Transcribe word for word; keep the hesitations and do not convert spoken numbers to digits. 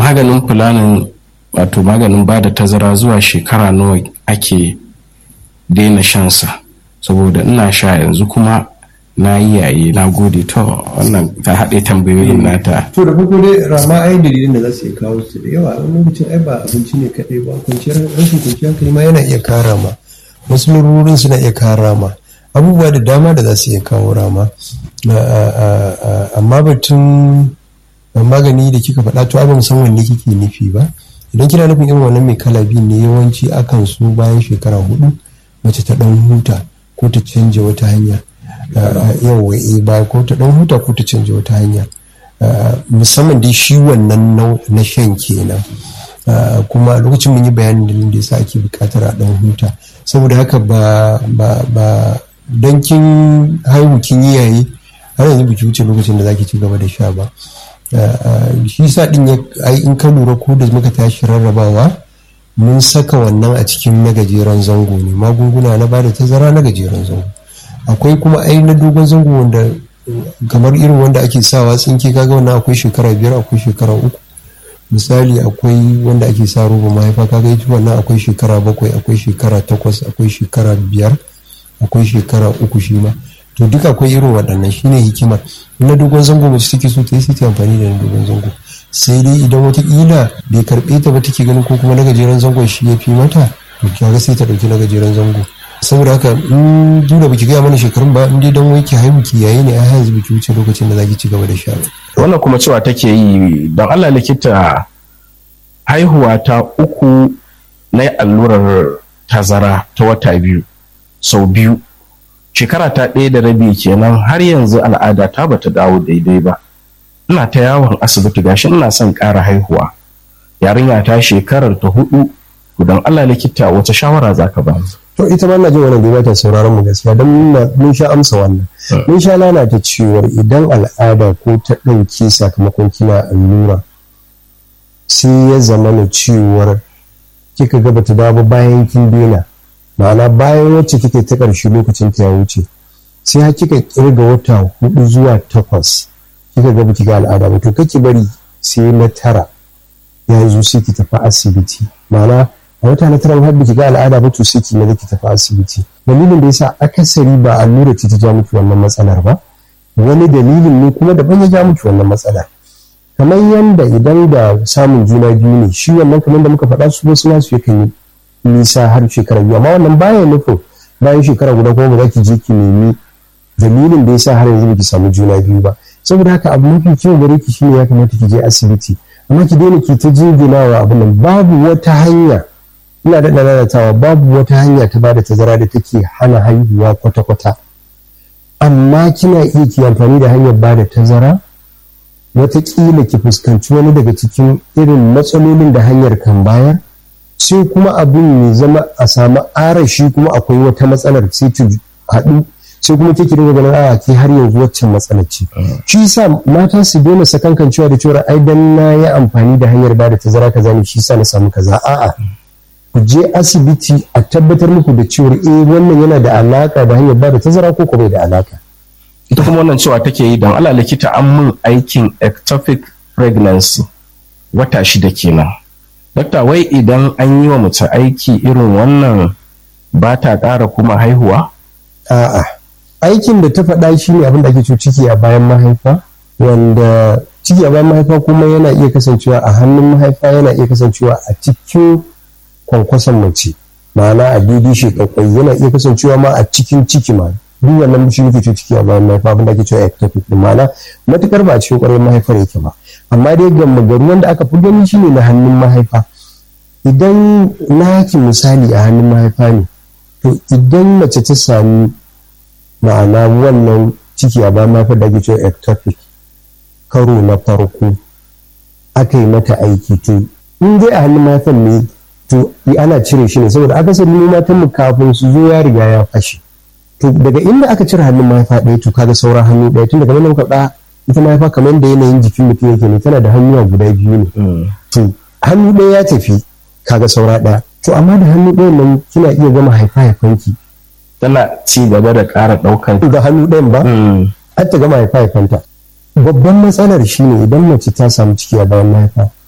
maganin fulanin wato maganin ba da tazara zuwa shekara nawa ake daina shansa, saboda ina sha yanzu kuma na yi yayi. Na gode. To wannan ta haɗe tambayoyin nata. To da farko dai rama ai dalilin da za su iya kawo su da yawa. Wani lokacin ai ba abinci ne kaɗai ba, kwanciyar rashin kwanciyar hankali ma yana iya kara ma, wasu larurorin suna iya kara ma, abubuwa da dama da za su iya kawo rama. Amma batun magani da kika faɗa to ai ba mu san wanne kike nufi ba. Idan kina nufin irin wannan mai kala biyu ne, yawanci akan su bayan shekara hudu mace ta ɗan huta ko ta canja wata hanya. Yawa e ba ko ta dan huta ko ta canja wata hanya, musamman dai shi wannan na shan kenan. Kuma lokacin mun yi bayanin dalilin da yasa ake bukatar a dan huta, saboda haka ba ba ba dan kin haihu kin yi yayi har yanzu biki wuce lokacin da zaki ci gaba da sha ba. Shi yasa din ai in ka lura ko da muka tashi rarrabawa mun saka wannan a cikin na gajeren zango ne, magunguna na bada tazara na gajeren zango. Akwai kuma ai na dogon zango wanda kamar irin wanda ake sawa tsinke, kaga wannan akwai shekara biyar, akwai shekara uku. Misali akwai wanda ake sa roba mahaifa, kaga ita wannan akwai shekara bakwai, akwai shekara takwas, akwai shekara biyar, akwai shekara uku shi ma. To duka akwai irin waɗannan, shine hikima. Na dogon zango mace take so ta yi sai ta amfani da na dogon zango. Sai dai idan wataƙila bai karɓe ta ba take ganin ko kuma na gajeren zangon shi ya fi mata, to kaga sai ta ɗauki na gajeren zango. Saboda haka in duk da baki gaya mana shekarun ba, in dai dan wai ki haihu ki yayi ne, ai yanzu biki wuce lokacin da zaki ci gaba da sha. Wannan kuma cewa take yi, don Allah likita, haihuwa ta uku na yi allurar tazara ta wata biyu sau biyu, shekara ta ɗaya da rabi kenan, har yanzu al'ada ta bata dawo daidai ba. Ina ta yawon asibiti, gashi ina son ƙara haihuwa, yarinya ta shekarar ta hudu. Don Allah likita, wata shawara zaka ba? To ita ma na jin wannan bai ta sauraron mu gaskiya, don mun sha amsa wannan. Mun sha lalata cewar idan al'ada ko ta ɗauke sakamakon kina allura, sai ya zama na cewar kika ga bata dawo bayan kin daina, ma'ana bayan wacce kike ta ƙarshe lokacin ta ya wuce, sai har kika kirga wata hudu zuwa takwas kika ga baki ga al'ada ba, to kake bari sai na tara ya zo sai ki tafi asibiti. Ma'ana a wata na tara har baki ga al'ada ba, to sai ki maza ki tafi asibiti. Dalilin da yasa akasari ba allura ce ta ja miki wannan matsalar ba, wani dalilin ne kuma daban ya ja miki wannan matsalar. Kamar yanda idan da samun juna biyu ne, shi wannan kamar da muka faɗa su wasu nasu yakan yi nisa har shekara biyu, amma wannan baya nufin bayan shekara guda kuma ba za ki je ki nemi dalilin da yasa har yanzu baki samu juna biyu ba. Saboda haka abu mafi kyau gare ki shine ya kamata ki je asibiti, amma ki daina ki ta jinginawa abin nan. Babu wata hanya, ina da lalatawa, babu wata hanya ta bada tazara da take hana haihuwa kwata-kwata, amma kina iya ki amfani da hanyar bada tazara, wataƙila ki fuskanci wani daga cikin irin matsalolin da hanyar kan bayar, sai kuma abin ya zama a samu arashi kuma akwai wata matsalar sai ta haɗu, sai kuma ke dinga ganin a ke har yanzu waccan matsalar ce. Shi yasa mata su daina sakankancewa da cewa ai dan na yi amfani da hanyar bada tazara kaza ne shi yasa na samu kaza. A'a, ku je asibiti a tabbatar muku da cewa eh wannan yana da alaka da hanyar bada tazara ko kuma bai da alaka. Ita kuma wannan cewa take yi, don Allah likita, an mun aikin ectopic pregnancy wata shida kenan. Dakta, wai idan an yi wa mace aiki irin wannan ba ta ƙara kuma haihuwa? A'a, aikin da ta faɗa shi ne abin da ake cewa ciki a bayan mahaifa, wanda ciki a bayan mahaifa kuma yana iya kasancewa a hannun mahaifa, yana iya kasancewa a cikin kwankwason mace, ma'ana a daidai shekakwai, yana iya kasancewa ma a cikin ciki ma. Duk wannan shi ne ke ciki a bayan mahaifa, abin da ake cewa ectopic din, ma'ana matukar ba a cikin ƙwarar mahaifar yake ba. Amma dai gamma gari wanda aka fi gani shi ne na hannun mahaifa. Idan na yake misali a hannun mahaifa ne, to idan mace ta sami ma'ana wannan ciki a bayan mahaifar da ake cewa ectopic karo na farko, aka yi mata aiki, to in dai a hannun mahaifar ne, to ana cire shi ne, saboda akasari matan mu kafin su zo ya riga ya fashe. To daga inda aka cire hannun mahaifa ɗaya, to kaga sauran hannu ɗaya, tun daga nan muka ɗa ita mahaifa kamar da yanayin jikin mutum yake ne, tana da hannuwa guda biyu ne. To hannu ɗaya ya tafi, kaga saura ɗaya. To amma da hannu ɗayan nan kina iya gama haifa haifanki, tana ci gaba da ƙara ɗaukar da hannu ɗayan ba, har ta gama haifa haifanta. Babban matsalar shine idan mace ta samu ciki a bayan mahaifa,